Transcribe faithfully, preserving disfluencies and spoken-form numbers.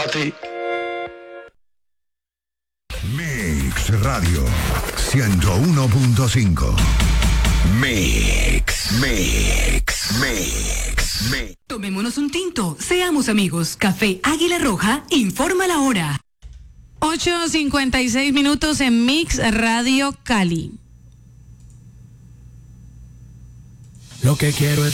ti. Mix Radio ciento uno punto cinco. Mix, Mix, Mix, Mix. Tomémonos un tinto, seamos amigos. Café Águila Roja informa la hora. ocho cincuenta y seis minutos en Mix Radio Cali. Lo que quiero es